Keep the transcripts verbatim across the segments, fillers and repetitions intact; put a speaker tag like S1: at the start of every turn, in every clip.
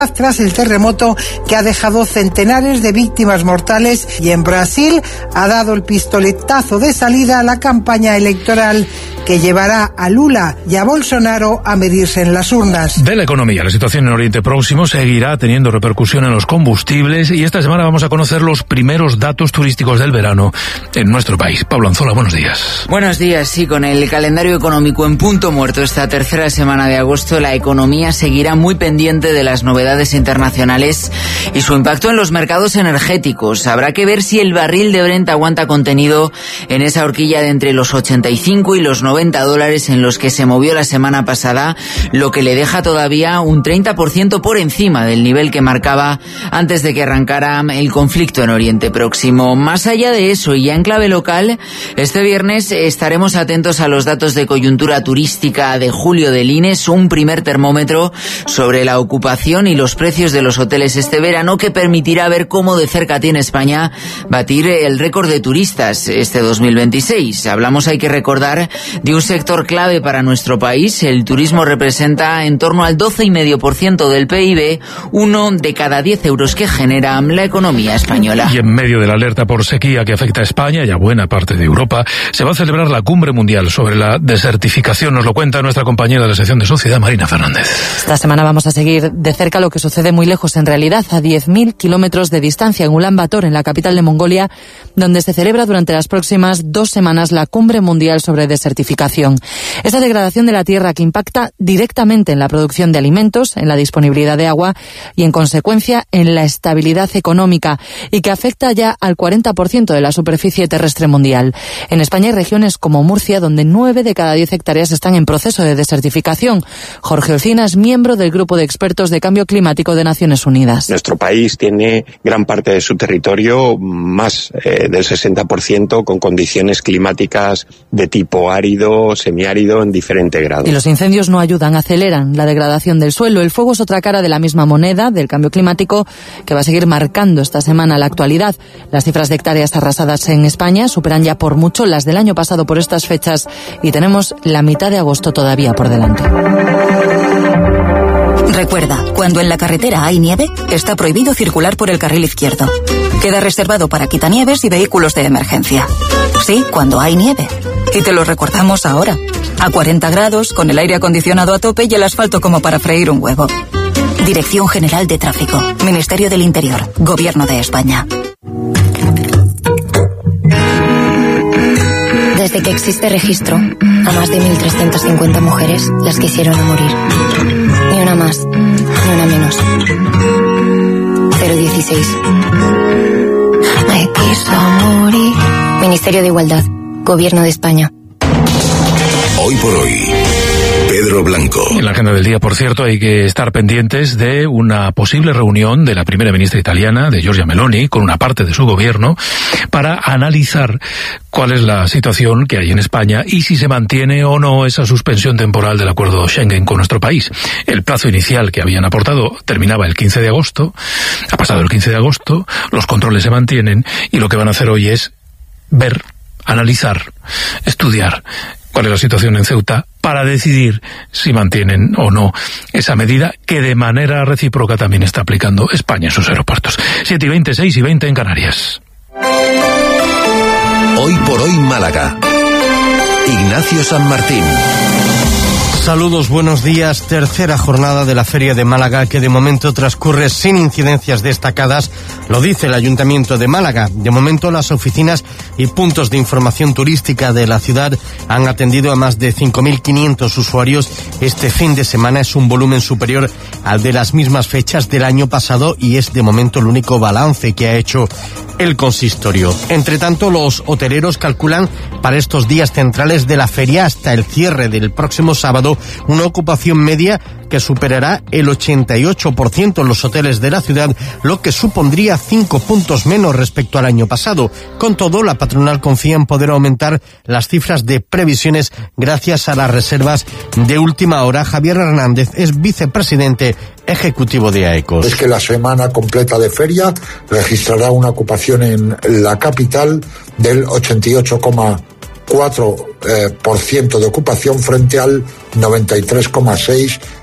S1: tras el terremoto que ha dejado centenares de víctimas mortales, y en Brasil ha dado el pistoletazo de salida a la campaña electoral que llevará a Lula y a Bolsonaro a medirse en las urnas.
S2: De la economía, la situación en Oriente Próximo seguirá teniendo repercusión en los combustibles, y esta semana vamos a conocer los primeros datos turísticos del verano en nuestro país. Pablo Anzola, buenos días.
S3: Buenos días, sí, con el calendario económico en punto muerto esta tercera semana de agosto, la economía seguirá muy pendiente de las novedades internacionales y su impacto en los mercados energéticos. Habrá que ver si el barril de Brent aguanta contenido en esa horquilla de entre los ochenta y cinco y los noventa dólares en los que se movió la semana pasada, lo que le deja todavía un treinta por ciento por encima del nivel que marcaba antes de que arrancara el conflicto en Oriente Próximo. Más allá de eso, y ya en clave local, este viernes estaremos atentos a los datos de coyuntura turística de julio del I N E S, un primer termómetro sobre la ocupación y los precios de los hoteles este verano, que permitirá ver cómo de cerca tiene España batir el récord de turistas este dos mil veintiséis. Hablamos, hay que recordar, de un sector clave para nuestro país. El turismo representa en torno al doce coma cinco por ciento del P I B, uno de cada diez euros que genera la economía española.
S2: Y en medio de la alerta por sequía que afecta a España y a buena parte de Europa, se va a celebrar la cumbre mundial sobre la desertificación. Nos lo cuenta nuestra compañera de la sección de Sociedad, Marina Fernández.
S4: Esta semana vamos a seguir de cerca lo que sucede muy lejos, en realidad, a diez mil kilómetros de distancia, en Ulan Bator, en la capital de Mongolia, donde se celebra durante las próximas dos semanas la cumbre mundial sobre desertificación. Esa degradación de la tierra que impacta directamente en la producción de alimentos, en la disponibilidad de agua y, en consecuencia, en la estabilidad económica, y que afecta ya al cuarenta por ciento de la superficie terrestre mundial. En España hay regiones como Murcia, donde nueve de cada diez hectáreas están en proceso de desertificación. Jorge Olcina es miembro del Grupo de Expertos de Cambio Climático de Naciones Unidas.
S5: Nuestro país tiene gran parte de su territorio, más eh, del sesenta por ciento, con condiciones climáticas de tipo árido, semiárido, en diferente grado.
S4: Y los incendios no ayudan, aceleran la degradación del suelo. El fuego es otra cara de la misma moneda del cambio climático, que va a seguir marcando esta semana la actualidad. Las cifras de hectáreas arrasadas en España superan ya por mucho las del año pasado por estas fechas, y tenemos la mitad de agosto todavía por delante.
S6: Recuerda, cuando en la carretera hay nieve, está prohibido circular por el carril izquierdo. Queda reservado para quitanieves y vehículos de emergencia. Sí, cuando hay nieve. Y te lo recordamos ahora. A cuarenta grados, con el aire acondicionado a tope y el asfalto como para freír un huevo. Dirección General de Tráfico. Ministerio del Interior. Gobierno de España.
S7: Desde que existe registro, a más de mil trescientas cincuenta mujeres las quisieron a morir. Ni una más, ni una menos. cero dieciséis. Me quiso morir. Ministerio de Igualdad. Gobierno de España.
S8: Hoy por hoy, Pedro Blanco.
S2: En la agenda del día, por cierto, hay que estar pendientes de una posible reunión de la primera ministra italiana, de Giorgia Meloni, con una parte de su gobierno, para analizar cuál es la situación que hay en España y si se mantiene o no esa suspensión temporal del acuerdo Schengen con nuestro país. El plazo inicial que habían aportado terminaba el quince de agosto, ha pasado el quince de agosto, los controles se mantienen, y lo que van a hacer hoy es ver, analizar, estudiar cuál es la situación en Ceuta, para decidir si mantienen o no esa medida que de manera recíproca también está aplicando España en sus aeropuertos. siete y veinte, seis y veinte en Canarias.
S8: Hoy por hoy Málaga. Ignacio San Martín.
S9: Saludos, buenos días. Tercera jornada de la Feria de Málaga, que de momento transcurre sin incidencias destacadas, lo dice el Ayuntamiento de Málaga. De momento, las oficinas y puntos de información turística de la ciudad han atendido a más de cinco mil quinientos usuarios. Este fin de semana es un volumen superior al de las mismas fechas del año pasado, y es de momento el único balance que ha hecho el consistorio. Entre tanto, los hoteleros calculan para estos días centrales de la feria, hasta el cierre del próximo sábado, una ocupación media que superará el ochenta y ocho por ciento en los hoteles de la ciudad, lo que supondría cinco puntos menos respecto al año pasado. Con todo, la patronal confía en poder aumentar las cifras de previsiones gracias a las reservas de última hora. Javier Hernández es vicepresidente ejecutivo de AECOS.
S10: Es que la semana completa de feria registrará una ocupación en la capital del ochenta y ocho coma cuatro por ciento de ocupación frente al noventa y tres coma seis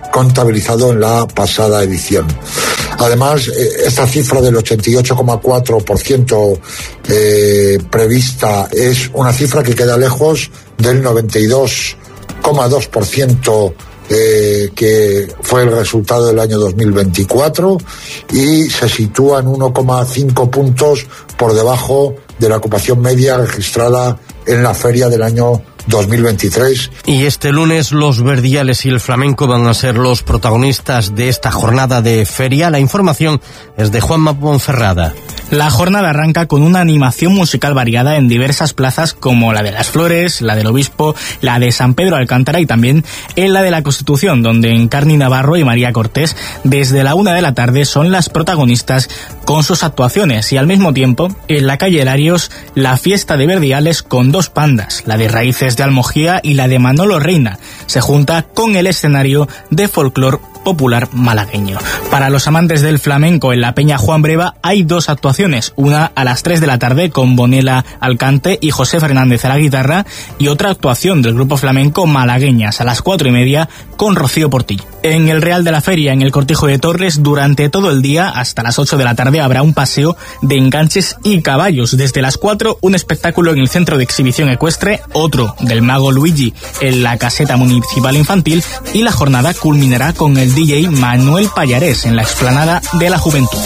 S10: contabilizado en la pasada edición. Además, esta cifra del ochenta y ocho coma cuatro por ciento eh, prevista es una cifra que queda lejos del noventa y dos coma dos por ciento Eh, que fue el resultado del año dos mil veinticuatro y se sitúa en uno coma cinco puntos por debajo de la ocupación media registrada en la feria del año dos mil veintitrés.
S9: Y este lunes los Verdiales y el flamenco van a ser los protagonistas de esta jornada de feria. La información es de Juanma Ponferrada.
S11: La jornada arranca con una animación musical variada en diversas plazas como la de Las Flores, la del Obispo, la de San Pedro Alcántara y también en la de la Constitución, donde Encarni Navarro y María Cortés desde la una de la tarde son las protagonistas con sus actuaciones, y al mismo tiempo en la calle Larios la fiesta de Verdiales con dos pandas, la de Raíces de Almojía y la de Manolo Reina, se junta con el escenario de folclor popular malagueño. Para los amantes del flamenco, en la Peña Juan Breva hay dos actuaciones, una a las tres de la tarde con Bonela Alcante y José Fernández a la guitarra, y otra actuación del grupo flamenco Malagueñas a las cuatro y media con Rocío Portillo. En el Real de la Feria, en el Cortijo de Torres, durante todo el día hasta las ocho de la tarde habrá un paseo de enganches y caballos. Desde las cuatro, un espectáculo en el Centro de Exhibición Ecuestre, otro del Mago Luigi en la Caseta Municipal Infantil, y la jornada culminará con el D J Manuel Pallarés en la Explanada de la Juventud.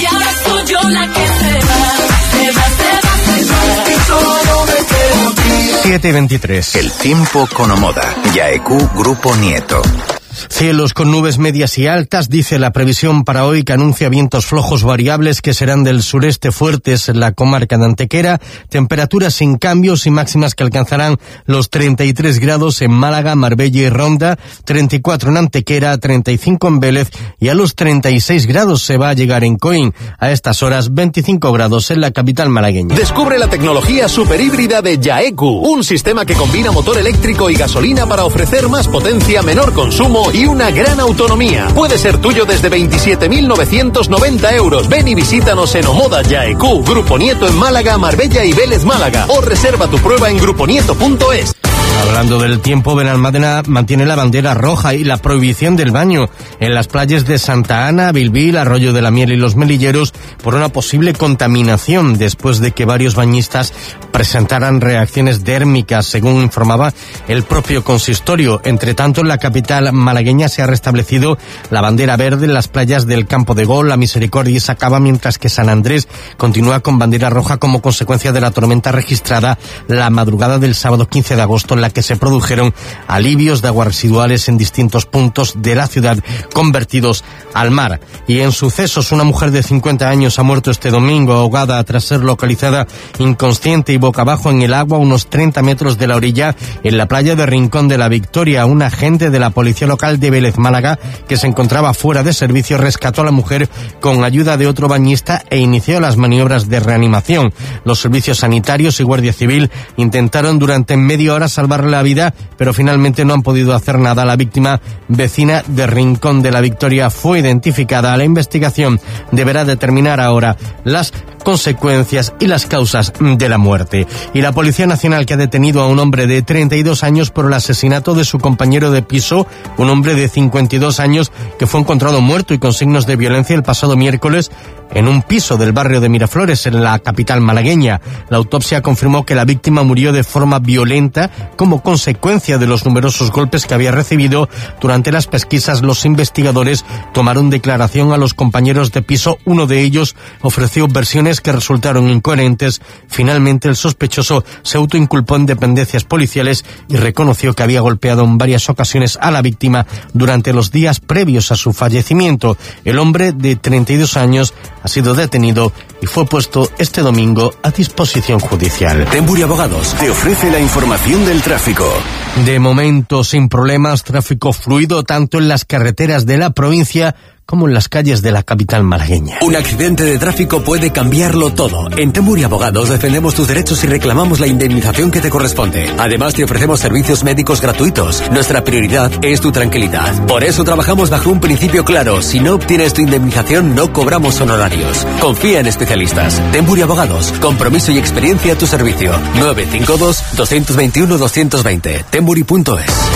S9: siete y veintitrés.
S8: El tiempo con Omoda. Yaeku Grupo Nieto.
S9: Cielos con nubes medias y altas, dice la previsión para hoy, que anuncia vientos flojos variables que serán del sureste fuertes en la comarca de Antequera, temperaturas sin cambios y máximas que alcanzarán los treinta y tres grados en Málaga, Marbella y Ronda, treinta y cuatro en Antequera, treinta y cinco en Vélez y a los treinta y seis grados se va a llegar en Coín. A estas horas, veinticinco grados en la capital malagueña.
S12: Descubre la tecnología superhíbrida de Yaeku, un sistema que combina motor eléctrico y gasolina para ofrecer más potencia, menor consumo y una gran autonomía. Puede ser tuyo desde veintisiete mil novecientos noventa euros. Ven y visítanos en Omoda Yaeku, Grupo Nieto en Málaga, Marbella y Vélez Málaga, o reserva tu prueba en grupo nieto punto es.
S9: Hablando del tiempo, Benalmádena mantiene la bandera roja y la prohibición del baño en las playas de Santa Ana, Bilbil, Arroyo de la Miel y Los Melilleros por una posible contaminación después de que varios bañistas presentaran reacciones dérmicas, según informaba el propio consistorio. Entre tanto, en la capital malagueña se ha restablecido la bandera verde en las playas del Campo de Gol, La Misericordia y Sacaba, mientras que San Andrés continúa con bandera roja como consecuencia de la tormenta registrada la madrugada del sábado quince de agosto, en la que se produjeron alivios de aguas residuales en distintos puntos de la ciudad convertidos al mar. Y en sucesos, una mujer de cincuenta años ha muerto este domingo ahogada tras ser localizada inconsciente y boca abajo en el agua a unos treinta metros de la orilla en la playa de Rincón de la Victoria. Un agente de la policía local de Vélez Málaga, que se encontraba fuera de servicio, rescató a la mujer con ayuda de otro bañista e inició las maniobras de reanimación. Los servicios sanitarios y Guardia Civil intentaron durante media hora salvar la vida, pero finalmente no han podido hacer nada. La víctima, vecina de Rincón de la Victoria, fue identificada. La investigación deberá determinar ahora las consecuencias y las causas de la muerte. Y la Policía Nacional, que ha detenido a un hombre de treinta y dos años por el asesinato de su compañero de piso, un hombre de cincuenta y dos años que fue encontrado muerto y con signos de violencia el pasado miércoles en un piso del barrio de Miraflores, en la capital malagueña. La autopsia confirmó que la víctima murió de forma violenta como consecuencia de los numerosos golpes que había recibido. Durante las pesquisas, los investigadores tomaron declaración a los compañeros de piso. Uno de ellos ofreció versiones que resultaron incoherentes. Finalmente, el sospechoso se autoinculpó en dependencias policiales y reconoció que había golpeado en varias ocasiones a la víctima durante los días previos a su fallecimiento. El hombre de treinta y dos años ha sido detenido y fue puesto este domingo a disposición judicial.
S8: Temburi Abogados te ofrece la información del tráfico.
S9: De momento, sin problemas, tráfico fluido tanto en las carreteras de la provincia como en las calles de la capital malagueña.
S13: Un accidente de tráfico puede cambiarlo todo. En Temburi Abogados defendemos tus derechos y reclamamos la indemnización que te corresponde. Además, te ofrecemos servicios médicos gratuitos. Nuestra prioridad es tu tranquilidad. Por eso trabajamos bajo un principio claro. Si no obtienes tu indemnización, no cobramos honorarios. Confía en especialistas. Temburi Abogados. Compromiso y experiencia a tu servicio. nueve cinco dos, dos dos uno, dos dos cero. Temburi punto es.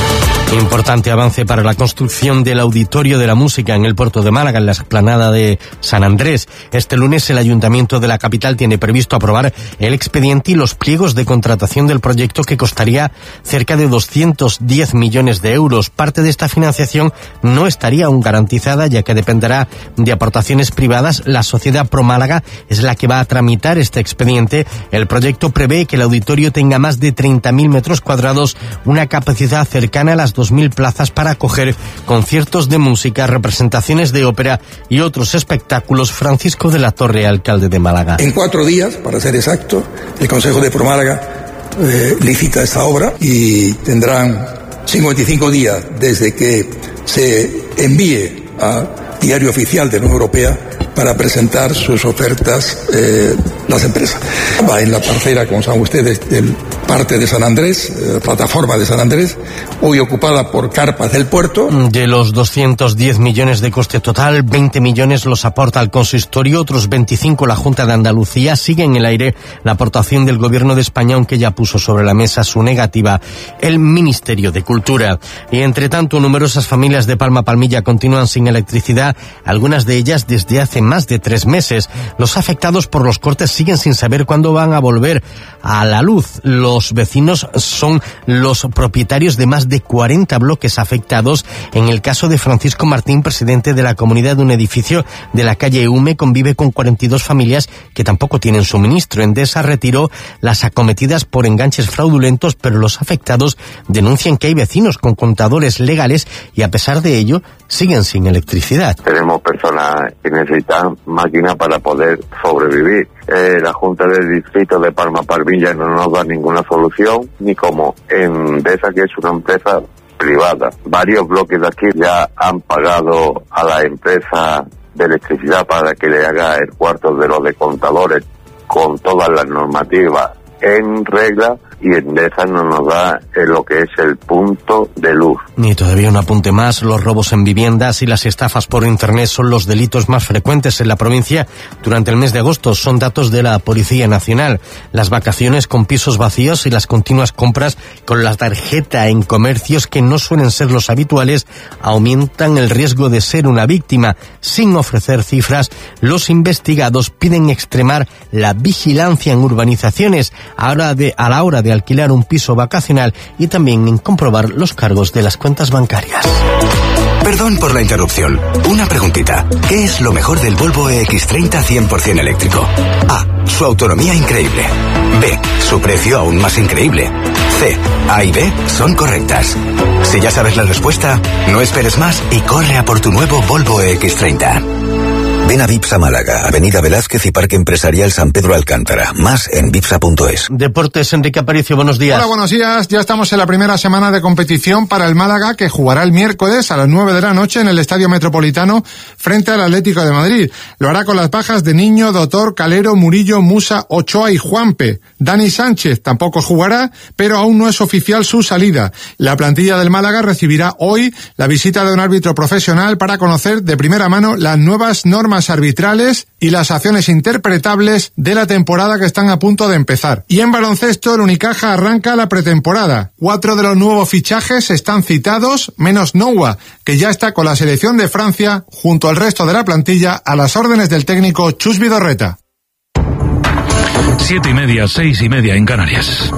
S9: Importante avance para la construcción del Auditorio de la Música en el puerto de Málaga, en la explanada de San Andrés. Este lunes el Ayuntamiento de la capital tiene previsto aprobar el expediente y los pliegos de contratación del proyecto, que costaría cerca de doscientos diez millones de euros. Parte de esta financiación no estaría aún garantizada, ya que dependerá de aportaciones privadas. La sociedad Promálaga es la que va a tramitar este expediente. El proyecto prevé que el auditorio tenga más de treinta mil metros cuadrados, una capacidad cercana a las dos mil plazas para acoger conciertos de música, representaciones de ópera y otros espectáculos. Francisco de la Torre, alcalde de Málaga.
S14: En cuatro días, para ser exacto, el Consejo de Promálaga eh, licita esta obra y tendrán cincuenta y cinco días desde que se envíe a Diario Oficial de la Unión Europea para presentar sus ofertas eh, las empresas. Va en la parcela, como saben ustedes, del parte de San Andrés, eh, plataforma de San Andrés, hoy ocupada por carpas del puerto.
S9: De los doscientos diez millones de coste total, veinte millones los aporta el consistorio, otros veinticinco la Junta de Andalucía. Sigue en el aire la aportación del Gobierno de España, aunque ya puso sobre la mesa su negativa el Ministerio de Cultura. Y entre tanto, numerosas familias de Palma Palmilla continúan sin electricidad, algunas de ellas desde hace más de tres meses. Los afectados por los cortes siguen sin saber cuándo van a volver a la luz. Los vecinos son los propietarios de más de cuarenta bloques afectados. En el caso de Francisco Martín, presidente de la comunidad de un edificio de la calle Hume, convive con cuarenta y dos familias que tampoco tienen suministro. Endesa retiró las acometidas por enganches fraudulentos, pero los afectados denuncian que hay vecinos con contadores legales y, a pesar de ello, siguen sin electricidad.
S15: Tenemos personas que necesitan máquinas para poder sobrevivir. Eh, la Junta del Distrito de Palma Palmilla no nos da ninguna solución, ni como Endesa, que es una empresa privada. Varios bloques de aquí ya han pagado a la empresa de electricidad para que le haga el cuarto de los de contadores con todas las normativas en regla, y Endesa no nos da eh, lo que es el punto de luz.
S9: Y todavía un apunte más: los robos en viviendas y las estafas por internet son los delitos más frecuentes en la provincia durante el mes de agosto. Son datos de la Policía Nacional. Las vacaciones con pisos vacíos y las continuas compras con la tarjeta en comercios que no suelen ser los habituales aumentan el riesgo de ser una víctima. Sin ofrecer cifras, los investigados piden extremar la vigilancia en urbanizaciones ahora de, a la hora de alquilar un piso vacacional, y también en comprobar los cargos de las cuentas bancarias.
S8: Perdón por la interrupción. Una preguntita. ¿Qué es lo mejor del Volvo E X treinta cien por ciento eléctrico? A. Su autonomía increíble. B. Su precio aún más increíble. C. A y B son correctas. Si ya sabes la respuesta, no esperes más y corre a por tu nuevo Volvo E X treinta. Ven a Vipsa Málaga, Avenida Velázquez y Parque Empresarial San Pedro Alcántara. Más en vipsa punto es.
S9: Deportes, Enrique Aparicio, buenos días.
S16: Hola, buenos días. Ya estamos en la primera semana de competición para el Málaga, que jugará el miércoles a las nueve de la noche en el Estadio Metropolitano frente al Atlético de Madrid. Lo hará con las bajas de Niño, Dotor, Calero, Murillo, Musa, Ochoa y Juanpe. Dani Sánchez tampoco jugará, pero aún no es oficial su salida. La plantilla del Málaga recibirá hoy la visita de un árbitro profesional para conocer de primera mano las nuevas normas arbitrales y las acciones interpretables de la temporada que están a punto de empezar. Y en baloncesto, el Unicaja arranca la pretemporada. Cuatro de los nuevos fichajes están citados, menos Noua, que ya está con la selección de Francia junto al resto de la plantilla a las órdenes del técnico Chus Vidorreta.
S2: Siete y media, seis y media en Canarias.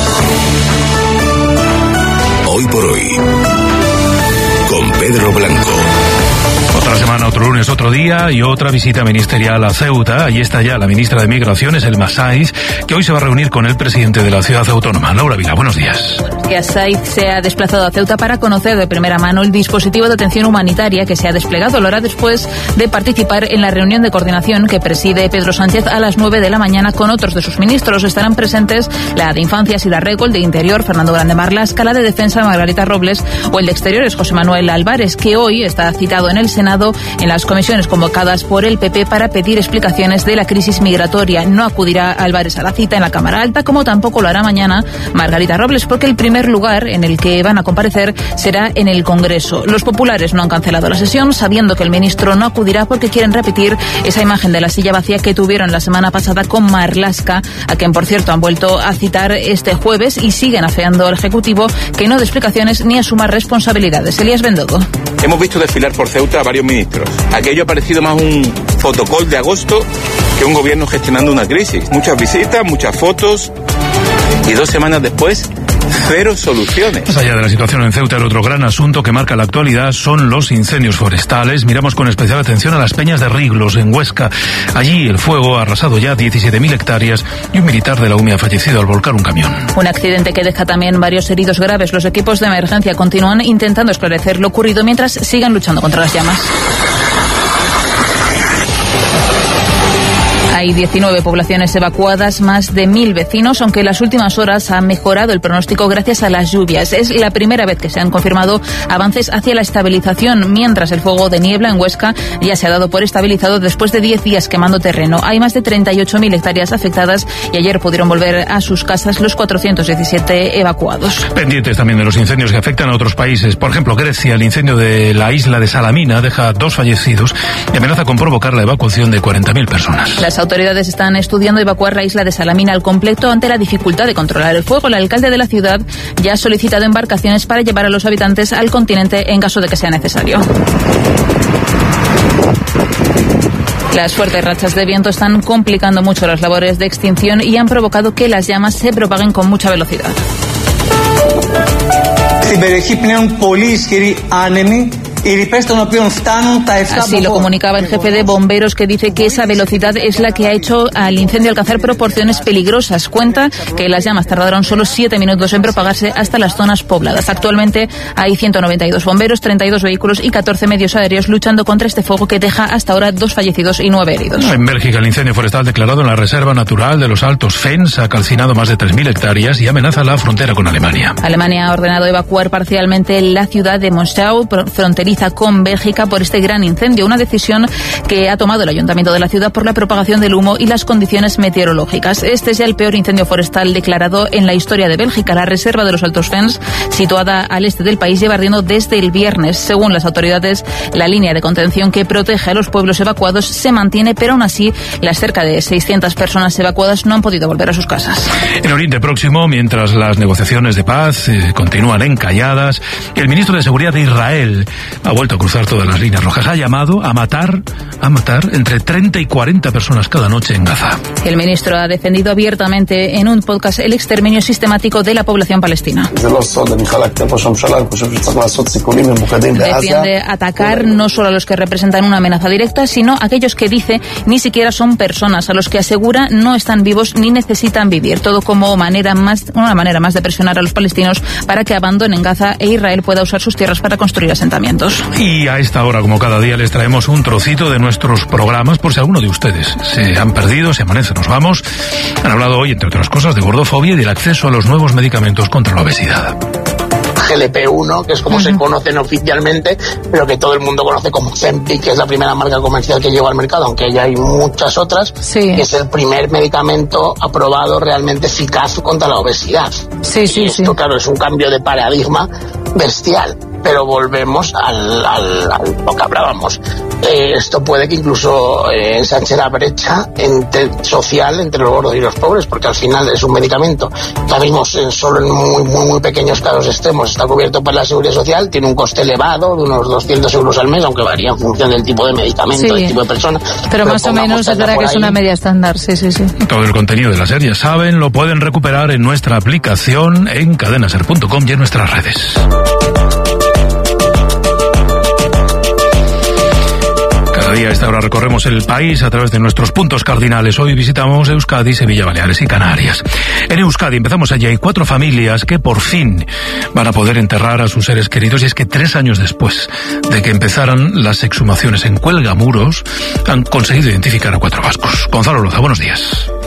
S8: Hoy por hoy, con Pedro Blanco.
S2: Otra semana, otro lunes, otro día y otra visita ministerial a Ceuta. Allí está ya la ministra de Migraciones, Elma Saiz, que hoy se va a reunir con el presidente de la ciudad autónoma. Laura Vila, buenos días.
S17: Que Saiz se ha desplazado a Ceuta para conocer de primera mano el dispositivo de atención humanitaria que se ha desplegado. Lo hará después de participar en la reunión de coordinación que preside Pedro Sánchez a las nueve de la mañana con otros de sus ministros. Estarán presentes la de Infancias y la Rego, el de Interior, Fernando Grande Marlasca, la de Defensa, Margarita Robles, o el de Exteriores, José Manuel Álvarez, que hoy está citado en el Senado Senado en las comisiones convocadas por el P P para pedir explicaciones de la crisis migratoria. No acudirá Álvarez a la cita en la Cámara Alta, como tampoco lo hará mañana Margarita Robles, porque el primer lugar en el que van a comparecer será en el Congreso. Los populares no han cancelado la sesión, sabiendo que el ministro no acudirá porque quieren repetir esa imagen de la silla vacía que tuvieron la semana pasada con Marlaska, a quien por cierto han vuelto a citar este jueves, y siguen afeando al Ejecutivo que no dé explicaciones ni asuma responsabilidades. Elías Bendodo.
S18: Hemos visto desfilar por Ceuta a varios ministros. Aquello ha parecido más un fotocall de agosto que un gobierno gestionando una crisis. Muchas visitas, muchas fotos y dos semanas después, cero soluciones.
S2: Más allá de la situación en Ceuta, el otro gran asunto que marca la actualidad son los incendios forestales. Miramos con especial atención a las Peñas de Riglos, en Huesca. Allí el fuego ha arrasado ya diecisiete mil hectáreas y un militar de la U M I ha fallecido al volcar un camión.
S17: Un accidente que deja también varios heridos graves. Los equipos de emergencia continúan intentando esclarecer lo ocurrido mientras sigan luchando contra las llamas. Hay diecinueve poblaciones evacuadas, más de mil vecinos, aunque en las últimas horas ha mejorado el pronóstico gracias a las lluvias. Es la primera vez que se han confirmado avances hacia la estabilización, mientras el fuego de niebla en Huesca ya se ha dado por estabilizado después de diez días quemando terreno. Hay más de treinta y ocho mil hectáreas afectadas y ayer pudieron volver a sus casas los cuatrocientos diecisiete evacuados.
S2: Pendientes también de los incendios que afectan a otros países. Por ejemplo, Grecia, el incendio de la isla de Salamina deja dos fallecidos y amenaza con provocar la evacuación de cuarenta mil personas.
S17: Las autoridades están estudiando evacuar la isla de Salamina al completo ante la dificultad de controlar el fuego. El alcalde de la ciudad ya ha solicitado embarcaciones para llevar a los habitantes al continente en caso de que sea necesario. Las fuertes rachas de viento están complicando mucho las labores de extinción y han provocado que las llamas se propaguen con mucha velocidad. Así lo comunicaba el jefe de bomberos, que dice que esa velocidad es la que ha hecho al incendio alcanzar proporciones peligrosas. Cuenta que las llamas tardaron solo siete minutos en propagarse hasta las zonas pobladas. Actualmente hay ciento noventa y dos bomberos, treinta y dos vehículos y catorce medios aéreos luchando contra este fuego que deja hasta ahora dos fallecidos y nueve heridos.
S2: En Bélgica, el incendio forestal declarado en la Reserva Natural de los Altos Fens ha calcinado más de tres mil hectáreas y amenaza la frontera con Alemania.
S17: Alemania ha ordenado evacuar parcialmente la ciudad de Monschau, fronteriza con Bélgica, por este gran incendio, una decisión que ha tomado el ayuntamiento de la ciudad por la propagación del humo y las condiciones meteorológicas. Este es ya el peor incendio forestal declarado en la historia de Bélgica. La reserva de los Altos Fens, situada al este del país, lleva ardiendo desde el viernes. Según las autoridades, la línea de contención que protege a los pueblos evacuados se mantiene, pero aún así las cerca de seiscientas personas evacuadas no han podido volver a sus casas.
S2: En Oriente Próximo, mientras las negociaciones de paz eh, continúan encalladas, el ministro de Seguridad de Israel ha vuelto a cruzar todas las líneas rojas. Ha llamado a matar, a matar entre treinta y cuarenta personas cada noche en Gaza.
S17: El ministro ha defendido abiertamente en un podcast el exterminio sistemático de la población palestina. Defiende atacar no solo a los que representan una amenaza directa, sino a aquellos que dice ni siquiera son personas, a los que asegura no están vivos ni necesitan vivir. Todo como manera más, una manera más de presionar a los palestinos para que abandonen Gaza e Israel pueda usar sus tierras para construir asentamientos.
S2: Y a esta hora, como cada día, les traemos un trocito de nuestros programas por si alguno de ustedes se han perdido, se amanece, nos vamos. Han hablado hoy, entre otras cosas, de gordofobia y del acceso a los nuevos medicamentos contra la obesidad.
S19: G L P uno, que es como uh-huh. se conocen oficialmente, pero que todo el mundo conoce como Ozempic, que es la primera marca comercial que llegó al mercado, aunque ya hay muchas otras, sí. que es el primer medicamento aprobado realmente eficaz contra la obesidad.
S17: Sí, sí,
S19: y esto,
S17: sí.
S19: claro, es un cambio de paradigma bestial. Pero volvemos al, al, al lo que hablábamos. Eh, esto puede que incluso eh, ensanche la brecha entre, social entre los gordos y los pobres, porque al final es un medicamento que ahora mismo en, solo en muy, muy, muy pequeños casos extremos está cubierto por la Seguridad Social, tiene un coste elevado de unos doscientos euros al mes, aunque varía en función del tipo de medicamento, sí. del tipo de persona.
S17: Pero, pero más o menos es verdad que es una media estándar, sí, sí, sí.
S2: Todo el contenido de la serie, saben, lo pueden recuperar en nuestra aplicación, en cadenaser punto com y en nuestras redes. Día a esta hora recorremos el país a través de nuestros puntos cardinales. Hoy visitamos Euskadi, Sevilla, Baleares y Canarias. En Euskadi empezamos allí. Hay cuatro familias que por fin van a poder enterrar a sus seres queridos, y es que tres años después de que empezaran las exhumaciones en Cuelgamuros han conseguido identificar a cuatro vascos. Gonzalo Loza, buenos días.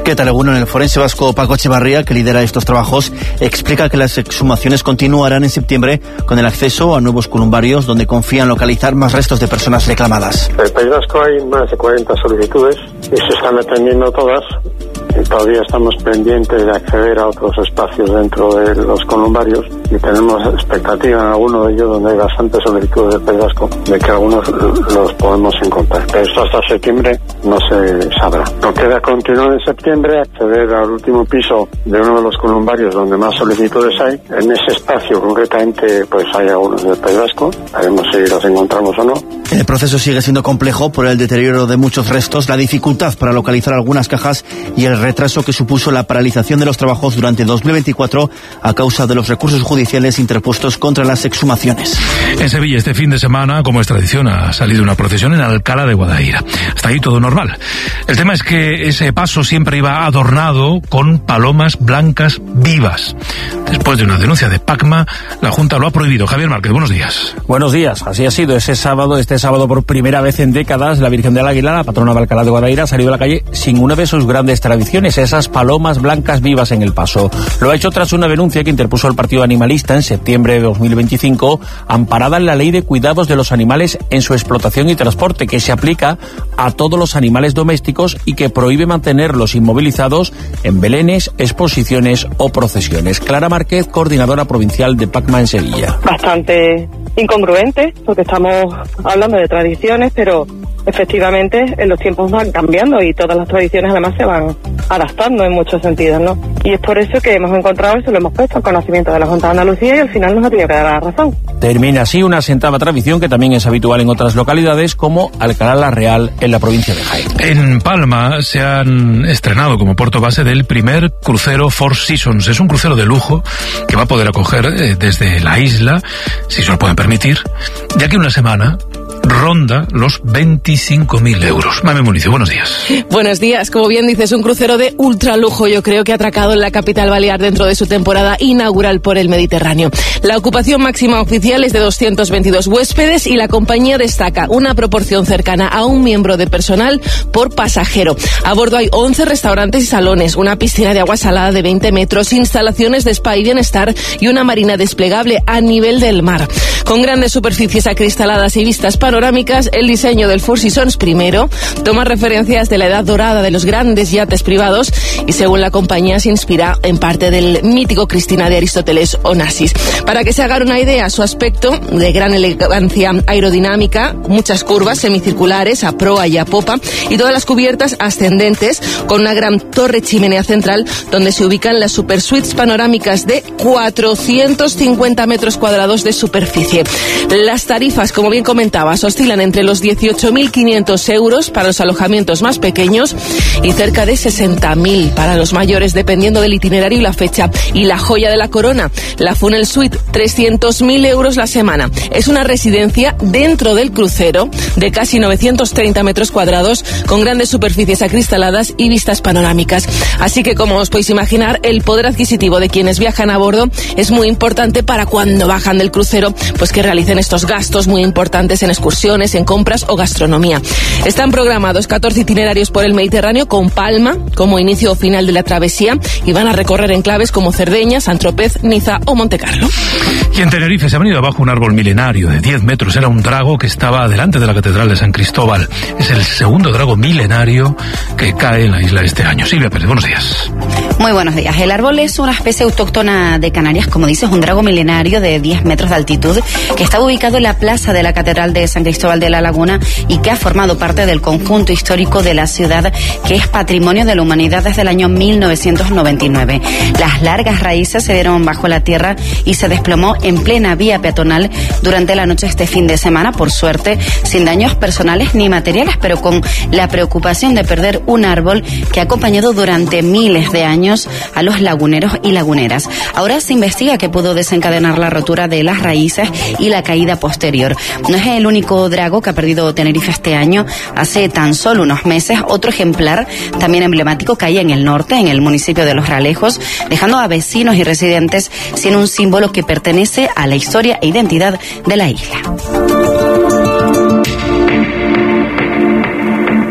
S20: ¿Qué tal, Egunon? El forense vasco Paco Echevarría, que lidera estos trabajos, explica que las exhumaciones continuarán en septiembre con el acceso a nuevos columbarios donde confían localizar más restos de personas reclamadas.
S21: En el País Vasco hay más de cuarenta solicitudes y se están atendiendo todas. Y todavía estamos pendientes de acceder a otros espacios dentro de los columbarios y tenemos expectativa en alguno de ellos, donde hay bastantes solicitudes del País Vasco, de que algunos los podemos encontrar. Pero esto hasta septiembre no se sabrá. Nos queda continuar en septiembre, acceder al último piso de uno de los columbarios donde más solicitudes hay. En ese espacio concretamente pues hay algunos del País Vasco, veremos si los encontramos o no.
S20: El proceso sigue siendo complejo por el deterioro de muchos restos, la dificultad para localizar algunas cajas y el retraso que supuso la paralización de los trabajos durante dos mil veinticuatro a causa de los recursos judiciales interpuestos contra las exhumaciones.
S2: En Sevilla este fin de semana, como es tradición, ha salido una procesión en Alcalá de Guadaira. Hasta ahí todo normal. El tema es que ese paso siempre iba adornado con palomas blancas vivas. Después de una denuncia de Pacma, la Junta lo ha prohibido. Javier Márquez, buenos días.
S22: Buenos días. Así ha sido ese sábado, este sábado por primera vez en décadas, la Virgen del Águila, la patrona de Alcalá de Guadaira, ha salido a la calle sin una de sus grandes tradiciones, esas palomas blancas vivas en el paso. Lo ha hecho tras una denuncia que interpuso el Partido Animalista en septiembre de dos mil veinticinco, amparada en la Ley de Cuidados de los Animales en su explotación y transporte, que se aplica a todos los animales domésticos y que prohíbe mantenerlos inmovilizados en belenes, exposiciones o procesiones. Clara Márquez, coordinadora provincial de Pacma en Sevilla.
S23: Bastante incongruente, porque estamos hablando de tradiciones, pero efectivamente en los tiempos van cambiando y todas las tradiciones además se van adaptando en muchos sentidos, ¿no? Y es por eso que hemos encontrado eso, lo hemos puesto al conocimiento de la Junta de Andalucía y al final nos ha tenido que dar la razón.
S22: Termina así una asentada tradición que también es habitual en otras localidades como Alcalá la Real en la provincia de Jaén.
S2: En Palma se han estrenado como puerto base del primer crucero Four Seasons. Es un crucero de lujo que va a poder acoger eh, desde la isla, si se lo pueden permitir, ya que una semana ronda los veinticinco mil euros. Mame Municio, buenos días.
S24: Buenos días. Como bien dices, un crucero de ultralujo, yo creo que ha atracado en la capital balear dentro de su temporada inaugural por el Mediterráneo. La ocupación máxima oficial es de doscientos veintidós huéspedes y la compañía destaca una proporción cercana a un miembro de personal por pasajero. A bordo hay once restaurantes y salones, una piscina de agua salada de veinte metros, instalaciones de spa y bienestar y una marina desplegable a nivel del mar. Con grandes superficies acristaladas y vistas panorámicas, el diseño del Four Seasons primero toma referencias de la edad dorada de los grandes yates privados y, según la compañía, se inspira en parte del mítico Cristina de Aristóteles Onassis. Para que se hagan una idea, su aspecto de gran elegancia aerodinámica, muchas curvas semicirculares a proa y a popa y todas las cubiertas ascendentes con una gran torre chimenea central donde se ubican las super suites panorámicas de cuatrocientos cincuenta metros cuadrados de superficie. Las tarifas, como bien comentabas, oscilan entre los dieciocho mil quinientos euros para los alojamientos más pequeños y cerca de sesenta mil para los mayores, dependiendo del itinerario y la fecha. Y la joya de la corona, la Funnel Suite, trescientos mil euros la semana. Es una residencia dentro del crucero de casi novecientos treinta metros cuadrados con grandes superficies acristaladas y vistas panorámicas. Así que, como os podéis imaginar, el poder adquisitivo de quienes viajan a bordo es muy importante para cuando bajan del crucero, pues que realicen estos gastos muy importantes en excursiones, en compras o gastronomía. Están programados catorce itinerarios por el Mediterráneo con Palma como inicio o final de la travesía y van a recorrer enclaves como Cerdeña, Sant-Tropez, Niza o Montecarlo.
S2: Y en Tenerife se ha venido abajo un árbol milenario de diez metros. Era un drago que estaba delante de la Catedral de San Cristóbal. Es el segundo drago milenario que cae en la isla este año. Silvia Pérez, buenos días.
S25: Muy buenos días. El árbol es una especie autóctona de Canarias, como dices, un drago milenario de diez metros de altitud que está ubicado en la plaza de la Catedral de San Cristóbal de la Laguna y que ha formado parte del conjunto histórico de la ciudad, que es patrimonio de la humanidad desde el año mil novecientos noventa y nueve. Las largas raíces se dieron bajo la tierra y se desplomó en plena vía peatonal durante la noche este fin de semana, por suerte sin daños personales ni materiales, pero con la preocupación de perder un árbol que ha acompañado durante miles de años a los laguneros y laguneras. Ahora se investiga qué pudo desencadenar la rotura de las raíces y la caída posterior. No es el único drago que ha perdido Tenerife este año. Hace tan solo unos meses, otro ejemplar también emblemático caía en el norte, en el municipio de Los Realejos, dejando a vecinos y residentes sin un símbolo que pertenece a la historia e identidad de la isla.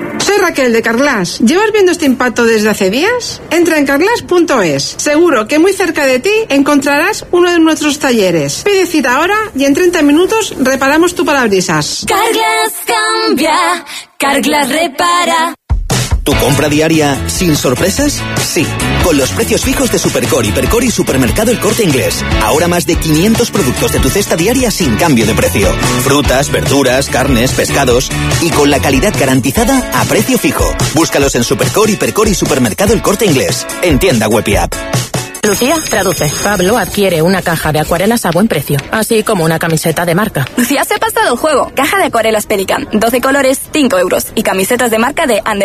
S1: Raquel de Carglass. ¿Llevas viendo este impacto desde hace días? Entra en carglass punto es. Seguro que muy cerca de ti encontrarás uno de nuestros talleres. Pide cita ahora y en treinta minutos reparamos tu parabrisas.
S3: Carglass cambia, Carglass repara.
S4: ¿Tu compra diaria sin sorpresas? Sí, con los precios fijos de Supercor, Hipercor y Supermercado El Corte Inglés. Ahora más de quinientos productos de tu cesta diaria sin cambio de precio. Frutas, verduras, carnes, pescados y con la calidad garantizada a precio fijo. Búscalos en Supercor, Hipercor y Supermercado El Corte Inglés. En tienda web y app.
S5: Lucía traduce. Pablo adquiere una caja de acuarelas a buen precio, así como una camiseta de marca.
S6: Lucía se ha pasado el juego. Caja de acuarelas Pelican, doce colores, cinco euros. Y camisetas de marca de Under